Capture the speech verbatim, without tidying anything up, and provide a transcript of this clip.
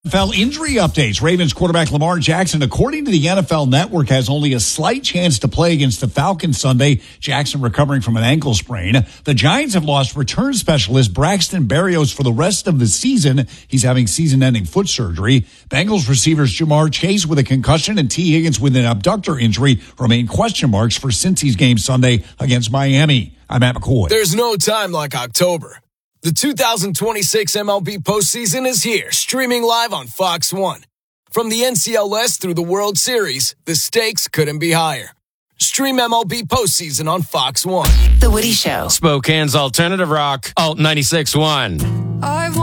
N F L injury updates. Ravens quarterback Lamar Jackson, according to the N F L Network, has only a slight chance to play against the Falcons Sunday. Jackson recovering from an ankle sprain. The Giants have lost return specialist Braxton Berrios for the rest of the season. He's having season-ending foot surgery. Bengals receivers Jamar Chase with a concussion and T. Higgins with an abductor injury remain question marks for Cincy's game Sunday against Miami. I'm Matt McCoy. There's no time like October. The two thousand twenty-six M L B postseason is here, streaming live on Fox one. From the N C L S through the World Series, the stakes couldn't be higher. Stream M L B postseason on Fox one. The Woody Show. Spokane's alternative rock, Alt ninety-six point one.